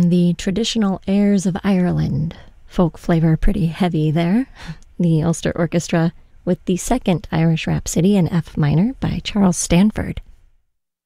featuring the traditional airs of Ireland. Folk flavor pretty heavy there. The Ulster Orchestra with the second Irish Rhapsody in F minor by Charles Stanford.